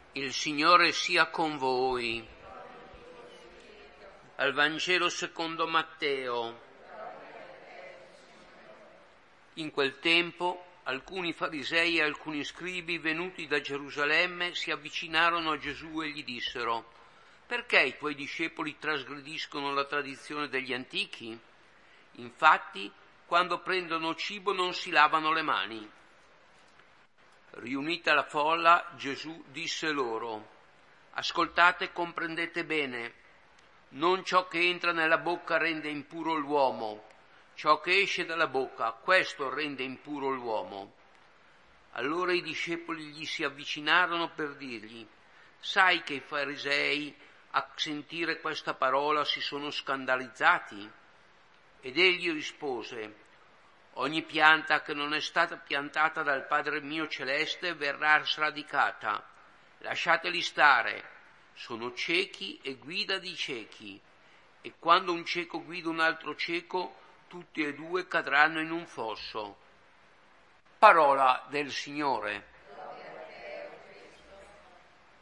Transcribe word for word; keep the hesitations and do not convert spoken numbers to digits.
Il Signore sia con voi. Al Vangelo secondo Matteo. In quel tempo alcuni farisei e alcuni scribi venuti da Gerusalemme si avvicinarono a Gesù e gli dissero: «Perché i tuoi discepoli trasgrediscono la tradizione degli antichi? Infatti, quando prendono cibo non si lavano le mani». Riunita la folla, Gesù disse loro: «Ascoltate e comprendete bene. Non ciò che entra nella bocca rende impuro l'uomo, ciò che esce dalla bocca, questo rende impuro l'uomo». Allora i discepoli gli si avvicinarono per dirgli: «Sai che i farisei a sentire questa parola si sono scandalizzati?» Ed egli rispose: «Ogni pianta che non è stata piantata dal Padre mio celeste verrà sradicata. Lasciateli stare, sono ciechi e guida di ciechi, e quando un cieco guida un altro cieco, tutti e due cadranno in un fosso». Parola del Signore.